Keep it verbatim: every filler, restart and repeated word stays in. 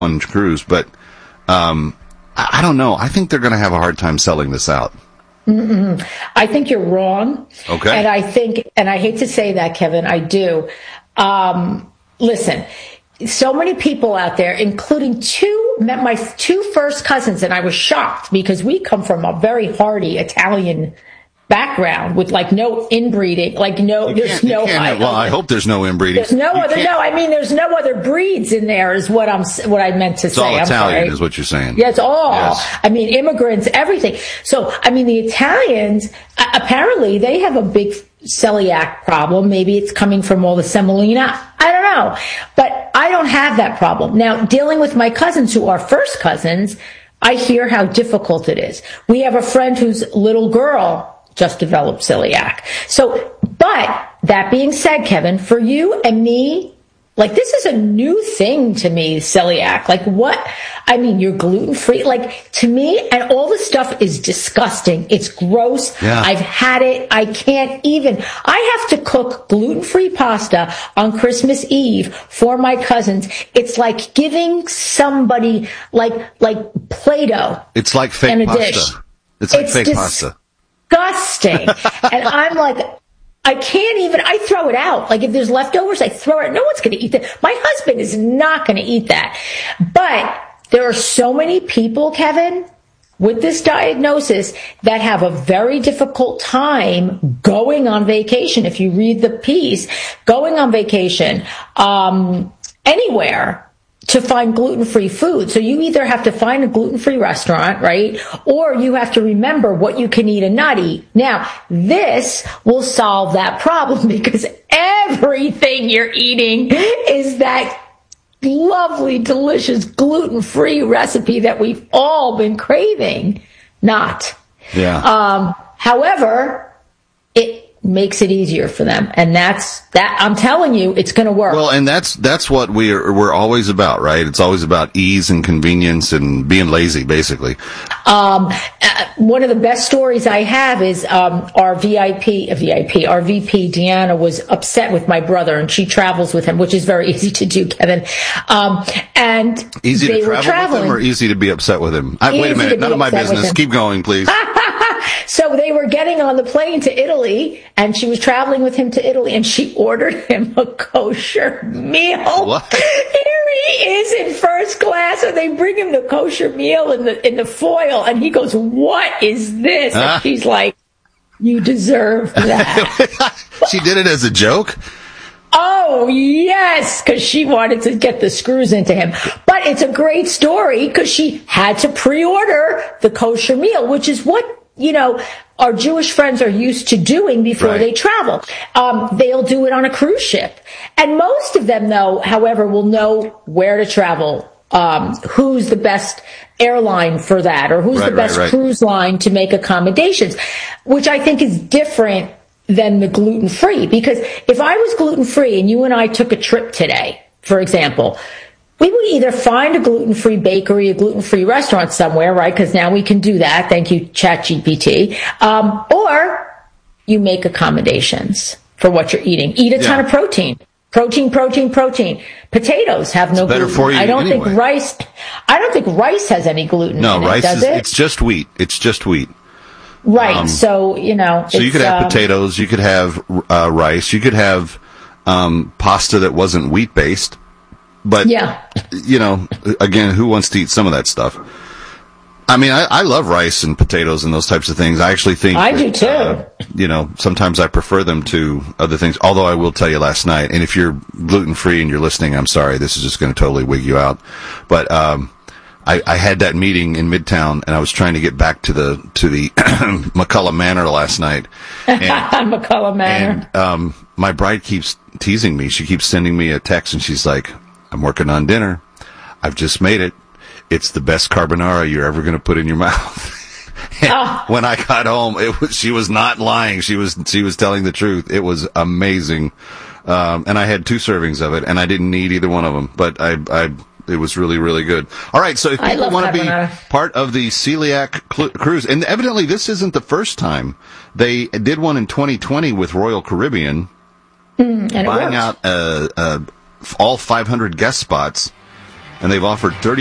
one cruise, but um, I, I don't know. I think they're going to have a hard time selling this out. Mm-mm. I think you're wrong. Okay. And I think, and I hate to say that, Kevin, I do. Um, listen, so many people out there, including two, met my two first cousins, and I was shocked because we come from a very hardy Italian background with like no inbreeding, like no, You there's can't- you no. can't have- well, I hope there's no inbreeding. There's no You other. can't- No, I mean, there's no other breeds in there. Is what I'm. What I meant to It's say. all I'm Italian, sorry. is what you're saying. Yeah, it's all. Yes. I mean, immigrants, everything. So, I mean, the Italians uh, apparently they have a big celiac problem. Maybe it's coming from all the semolina. I don't know, but I don't have that problem. Now, dealing with my cousins who are first cousins, I hear how difficult it is. We have a friend whose little girl just developed celiac. So, but that being said, Kevin, for you and me, like this is a new thing to me, celiac. Like what? I mean, you're gluten free. Like to me, and all the stuff is disgusting. It's gross. Yeah. I've had it. I can't even. I have to cook gluten free pasta on Christmas Eve for my cousins. It's like giving somebody like like Play-Doh. It's like fake in a pasta. dish. It's like It's fake dis- pasta. Disgusting. And I'm like, I can't even, I throw it out. Like if there's leftovers, I throw it. No one's going to eat that. My husband is not going to eat that. But there are so many people, Kevin, with this diagnosis that have a very difficult time going on vacation. If you read the piece, going on vacation, um, anywhere, to find gluten-free food. So you either have to find a gluten-free restaurant, right? Or you have to remember what you can eat and not eat. Now, this will solve that problem because everything you're eating is that lovely, delicious, gluten-free recipe that we've all been craving. Not. Yeah. Um, however, it makes it easier for them. And that's that. I'm telling you, it's going to work. Well, and that's that's what we're we're always about, right? It's always about ease and convenience and being lazy, basically. Um, uh, one of the best stories I have is um, our V I P, uh, V I P, our V P, Deanna, was upset with my brother, and she travels with him, which is very easy to do, Kevin. Um, and Easy they to were travel traveling. with him or easy to be upset with him? I, wait a Easy to minute, be none of my upset with business. him. Keep going, please. So they were getting on the plane to Italy, and she was traveling with him to Italy, and she ordered him a kosher meal. What? Here he is in first class, and they bring him the kosher meal in the in the foil, and he goes, "What is this?" Huh? And she's like, "You deserve that." She did it as a joke? Oh, yes, because she wanted to get the screws into him. But it's a great story because she had to pre-order the kosher meal, which is what, you know, our Jewish friends are used to doing before Right. they travel. Um, they'll do it on a cruise ship. And most of them, though, however, will know where to travel, um, who's the best airline for that, or who's Right, the best right, right. cruise line to make accommodations, which I think is different than the gluten-free. Because if I was gluten-free and you and I took a trip today, for example, we would either find a gluten-free bakery, a gluten-free restaurant somewhere, right? Because now we can do that. Thank you, ChatGPT. Um, or you make accommodations for what you're eating. Eat a ton Yeah. of protein. Protein, protein, protein. Potatoes have no better gluten. for you I don't anyway. think rice. I don't think rice has any gluten. No, in rice it, does is, it? it's just wheat. It's just wheat. Right. Um, so, you know. So you it's, could have um, potatoes, you could have uh, rice, you could have um, pasta that wasn't wheat based. But, Yeah. you know, again, who wants to eat some of that stuff? I mean, I, I love rice and potatoes and those types of things. I actually think I that, do too. Uh, you know, sometimes I prefer them to other things. Although I will tell you last night, and if you're gluten free and you're listening, I'm sorry, this is just going to totally wig you out. But um, I, I had that meeting in Midtown, and I was trying to get back to the to the McCullough Manor last night. And, McCullough Manor. and um, my bride keeps teasing me. She keeps sending me a text, and she's like, "I'm working on dinner. I've just made it. It's the best carbonara you're ever going to put in your mouth." Oh. When I got home, it was, she was not lying. She was she was telling the truth. It was amazing, um, and I had two servings of it, and I didn't need either one of them. But I, I it was really really good. All right, so if I people love want to be carbonara. part of the celiac cl- cruise, and evidently this isn't the first time. They did one in twenty twenty with Royal Caribbean, Mm, and it buying worked. out uh, uh, all five hundred guest spots. and they've offered thirty